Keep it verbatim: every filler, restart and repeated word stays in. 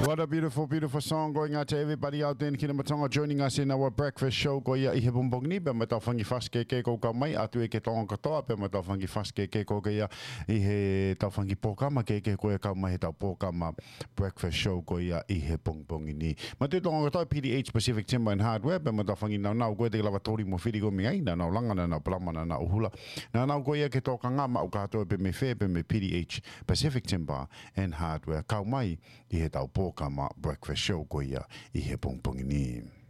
What a beautiful, beautiful song going out to everybody out there in Kinamatonga joining us in our breakfast show. Ko ia i he bumbong ni, pe mata whangi whaske ke ko ka mai, atu e ke tonga katoa, pe mata whangi whaske ke ko ke ia i he tau whangi pōkama ke ke ko e ka mai he tau pōkama breakfast show ko ia i he bumbong ni. Ma te tonga katoa P D H Pacific Timber and Hardware, pe mata whangi nau nau koe te lawa tori mo whiri ko mi ai, na nau langa na nau plamana na uhula. Na nau ko ia ke tōka ngā mau katoa pe me whē pe me P D H Pacific Timber and Hardware. Kau mai i he tau pōkama breakfast show ko ia i he pongpongi ni.